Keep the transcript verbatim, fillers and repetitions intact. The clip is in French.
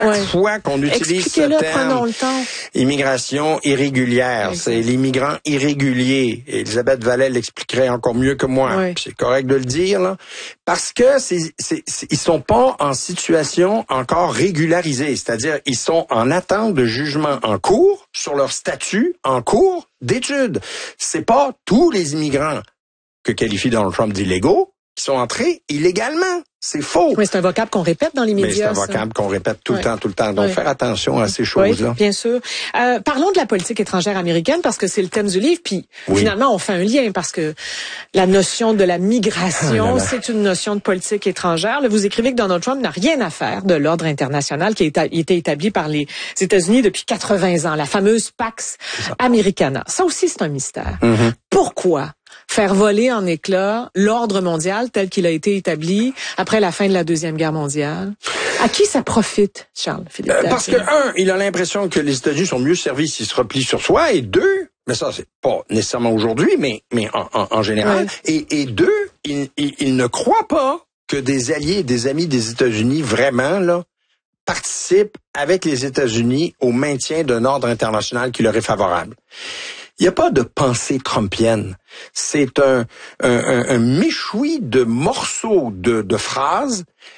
ouais. fois qu'on utilise ce terme, prenons le temps. Immigration irrégulière, exact. C'est l'immigrant irrégulier. Et Elisabeth Vallet l'expliquerait encore mieux que moi. Ouais. C'est correct de le dire, là. Parce que c'est, c'est, c'est, ils sont pas en situation encore régularisée. C'est-à-dire, ils sont en attente de jugement en cours sur leur statut en cours d'études. C'est pas tous les immigrants que qualifie Donald Trump d'illégaux qui sont entrés illégalement. C'est faux. Oui, c'est un vocable qu'on répète dans les médias. Mais c'est un vocable qu'on répète tout oui. le temps, tout le temps. Donc, oui. faire attention à ces choses-là. Oui, bien sûr. Euh, parlons de la politique étrangère américaine parce que c'est le thème du livre. Puis, oui. finalement, on fait un lien parce que la notion de la migration, ah, c'est une notion de politique étrangère. Là, vous écrivez que Donald Trump n'a rien à faire de l'ordre international qui a été établi par les États-Unis depuis quatre-vingts ans, la fameuse Pax Americana. Ça aussi, c'est un mystère. Mm-hmm. Pourquoi faire voler en éclats l'ordre mondial tel qu'il a été établi après la fin de la Deuxième Guerre mondiale? À qui ça profite, Charles Philippe? Euh, parce que, un, il a l'impression que les États-Unis sont mieux servis s'ils se replient sur soi, et deux, mais ça, c'est pas nécessairement aujourd'hui, mais, mais en, en, en général, ouais. et, et deux, il, il, il ne croit pas que des alliés et des amis des États-Unis, vraiment, là, participent avec les États-Unis au maintien d'un ordre international qui leur est favorable. Il n'y a pas de pensée trumpienne. C'est un, un, un, un méchoui de morceaux de, de phrases